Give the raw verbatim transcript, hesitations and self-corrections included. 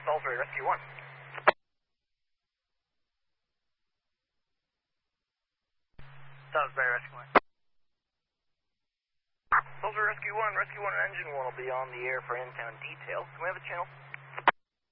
Salisbury Rescue one. Salisbury Rescue one. Salisbury Rescue one, Rescue one and Engine one will be on the air for in-town detail. Can we have a channel?